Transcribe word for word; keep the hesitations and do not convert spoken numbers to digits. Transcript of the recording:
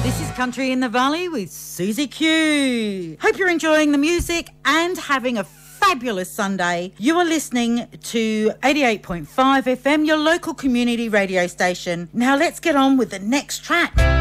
This is Country in the Valley with Susie Q. Hope you're enjoying the music and having a fabulous Sunday. You are listening to eighty-eight point five F M, your local community radio station. Now let's get on with the next track.